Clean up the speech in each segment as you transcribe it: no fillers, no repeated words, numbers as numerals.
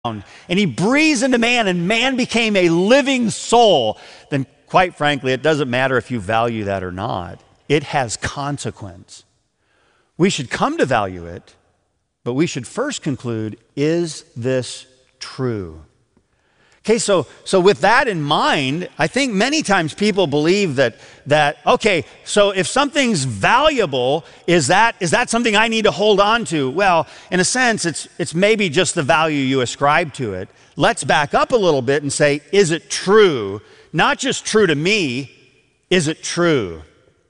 and he breathes into man, and man became a living soul, then quite frankly, it doesn't matter if you value that or not. It has consequence. We should come to value it, but we should first conclude, is this true? Okay, so with that in mind, I think many times people believe that okay, so if something's valuable, is that something I need to hold on to? Well, in a sense, it's maybe just the value you ascribe to it. Let's back up a little bit and say, is it true? Not just true to me, is it true?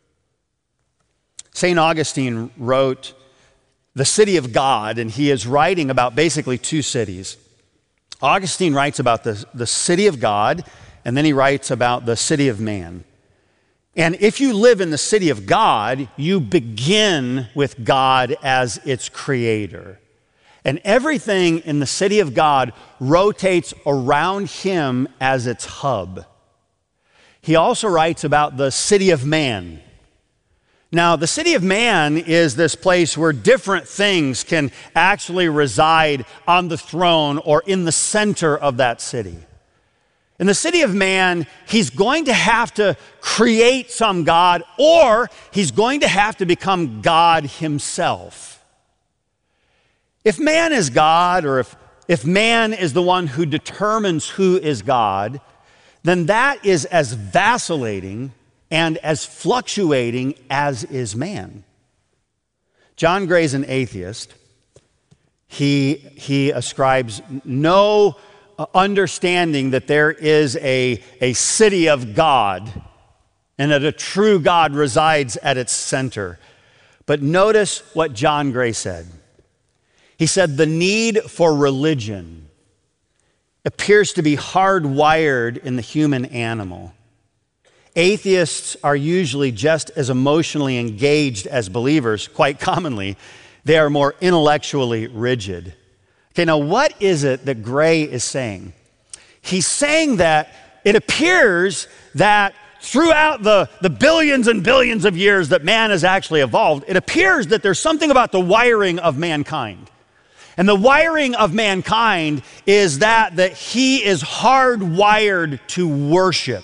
St. Augustine wrote The City of God, and he is writing about basically two cities. Augustine writes about the city of God, and then he writes about the city of man. And if you live in the city of God, you begin with God as its creator. And everything in the city of God rotates around him as its hub. He also writes about the city of man. Now, the city of man is this place where different things can actually reside on the throne or in the center of that city. In the city of man, he's going to have to create some God, or he's going to have to become God himself. If man is God, or if man is the one who determines who is God, then that is as vacillating and as fluctuating as is man. John Gray's an atheist. He ascribes no understanding that there is a city of God and that a true God resides at its center. But notice what John Gray said. He said, the need for religion appears to be hardwired in the human animal. Atheists are usually just as emotionally engaged as believers. Quite commonly, they are more intellectually rigid. Okay, now what is it that Gray is saying? He's saying that it appears that throughout the billions and billions of years that man has actually evolved, it appears that there's something about the wiring of mankind. And the wiring of mankind is that he is hardwired to worship.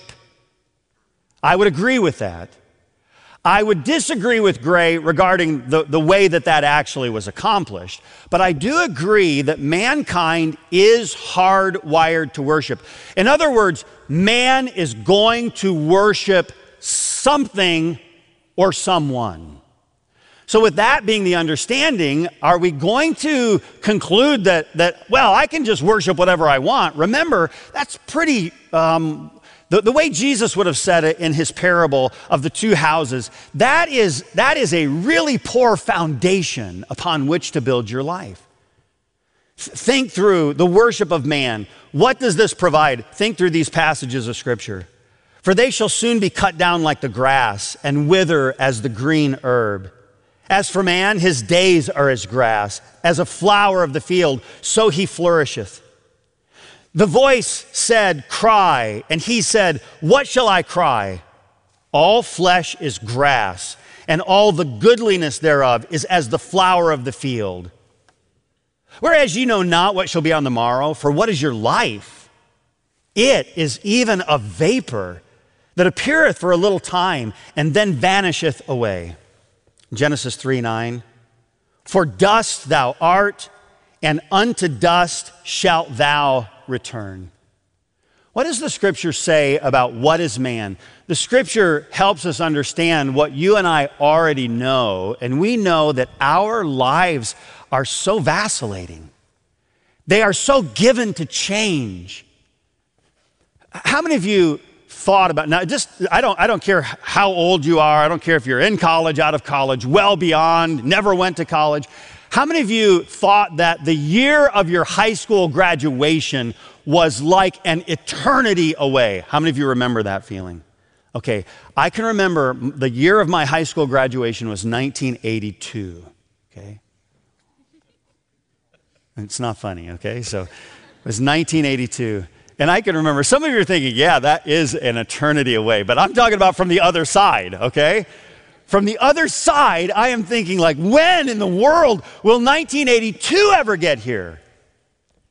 I would agree with that. I would disagree with Gray regarding the way that actually was accomplished. But I do agree that mankind is hardwired to worship. In other words, man is going to worship something or someone. So with that being the understanding, are we going to conclude that well, I can just worship whatever I want? Remember, that's pretty... The way Jesus would have said it in his parable of the two houses, that is a really poor foundation upon which to build your life. Think through the worship of man. What does this provide? Think through these passages of Scripture. For they shall soon be cut down like the grass and wither as the green herb. As for man, his days are as grass, as a flower of the field, so he flourisheth. The voice said, cry, and he said, what shall I cry? All flesh is grass, and all the goodliness thereof is as the flower of the field. Whereas ye know not what shall be on the morrow, for what is your life? It is even a vapor that appeareth for a little time, and then vanisheth away. Genesis 3:9. For dust thou art, and unto dust shalt thou return. What does the Scripture say about what is man? The Scripture helps us understand what you and I already know, and we know that our lives are so vacillating. They are so given to change. How many of you thought about, now I don't care how old you are, I don't care if you're in college, out of college, well beyond, never went to college. How many of you thought that the year of your high school graduation was like an eternity away? How many of you remember that feeling? Okay, I can remember the year of my high school graduation was 1982, okay? It's not funny, okay? So it was 1982. And I can remember, some of you are thinking, yeah, that is an eternity away, but I'm talking about from the other side, okay? From the other side, I am thinking like, when in the world will 1982 ever get here?